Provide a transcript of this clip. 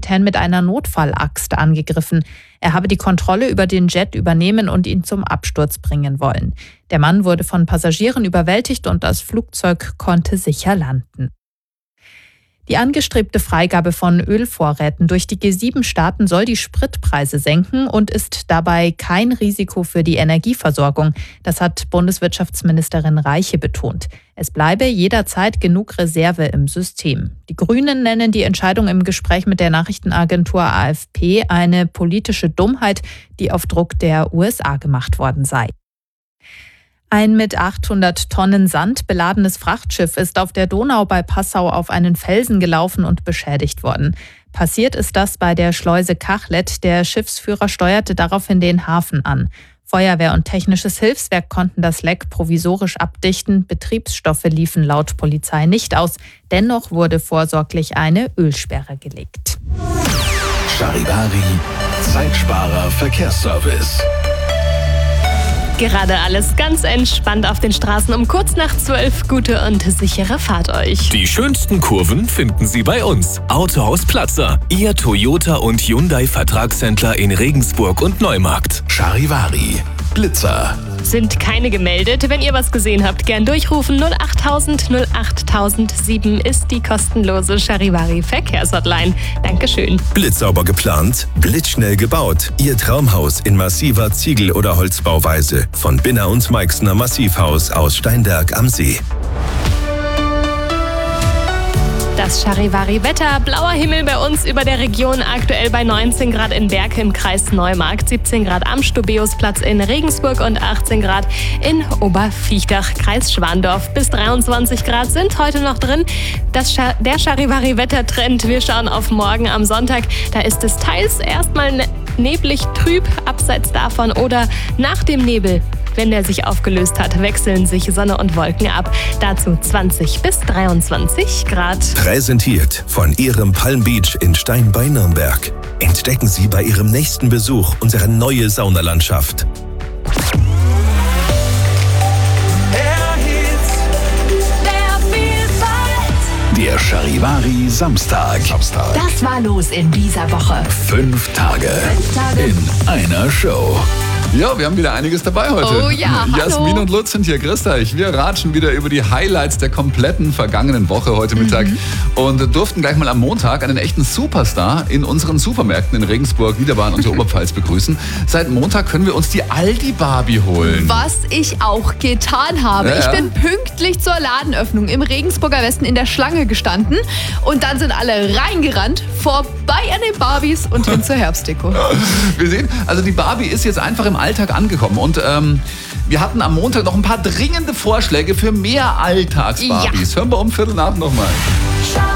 Kapitän mit einer Notfallaxt angegriffen. Er habe die Kontrolle über den Jet übernehmen und ihn zum Absturz bringen wollen. Der Mann wurde von Passagieren überwältigt und das Flugzeug konnte sicher landen. Die angestrebte Freigabe von Ölvorräten durch die G7-Staaten soll die Spritpreise senken und ist dabei kein Risiko für die Energieversorgung. Das hat Bundeswirtschaftsministerin Reiche betont. Es bleibe jederzeit genug Reserve im System. Die Grünen nennen die Entscheidung im Gespräch mit der Nachrichtenagentur AFP eine politische Dummheit, die auf Druck der USA gemacht worden sei. Ein mit 800 Tonnen Sand beladenes Frachtschiff ist auf der Donau bei Passau auf einen Felsen gelaufen und beschädigt worden. Passiert ist das bei der Schleuse Kachlet. Der Schiffsführer steuerte daraufhin den Hafen an. Feuerwehr und technisches Hilfswerk konnten das Leck provisorisch abdichten. Betriebsstoffe liefen laut Polizei nicht aus. Dennoch wurde vorsorglich eine Ölsperre gelegt. Charivari, Zeitsparer Verkehrsservice. Gerade alles ganz entspannt auf den Straßen um kurz nach 12. Gute und sichere Fahrt euch. Die schönsten Kurven finden Sie bei uns. Autohaus Platzer, Ihr Toyota und Hyundai Vertragshändler in Regensburg und Neumarkt. Charivari, Blitzer. Sind keine gemeldet. Wenn ihr was gesehen habt, gern durchrufen. 08000 08007 ist die kostenlose Charivari Verkehrshotline. Dankeschön. Blitzsauber geplant, blitzschnell gebaut. Ihr Traumhaus in massiver Ziegel- oder Holzbauweise. Von Binner und Meixner Massivhaus aus Steinberg am See. Das Charivari-Wetter, blauer Himmel bei uns über der Region, aktuell bei 19 Grad in Berke im Kreis Neumarkt, 17 Grad am Stobäusplatz in Regensburg und 18 Grad in Oberviechtach, Kreis Schwandorf. Bis 23 Grad sind heute noch drin. Der Charivari-Wettertrend, wir schauen auf morgen am Sonntag. Da ist es teils erstmal neblig, trüb, abseits davon oder nach dem Nebel. Wenn der sich aufgelöst hat, wechseln sich Sonne und Wolken ab. Dazu 20 bis 23 Grad. Präsentiert von Ihrem Palm Beach in Stein bei Nürnberg. Entdecken Sie bei Ihrem nächsten Besuch unsere neue Saunalandschaft. Der Charivari Samstag. Das war los in dieser Woche. 5 Tage in einer Show. Ja, wir haben wieder einiges dabei heute. Oh ja, hallo. Jasmin und Lutz sind hier. Grüß euch. Wir ratschen wieder über die Highlights der kompletten vergangenen Woche heute Mittag und durften gleich mal am Montag einen echten Superstar in unseren Supermärkten in Regensburg, Niederbayern und der Oberpfalz begrüßen. Seit Montag können wir uns die Aldi-Barbie holen. Was ich auch getan habe. Ja. Ich bin pünktlich zur Ladenöffnung im Regensburger Westen in der Schlange gestanden und dann sind alle reingerannt, vorbei an den Barbies und hin zur Herbstdeko. Wir sehen, also die Barbie ist jetzt einfach im Alltag angekommen und wir hatten am Montag noch ein paar dringende Vorschläge für mehr Alltags-Barbies. Hören wir um 7:15 nochmal.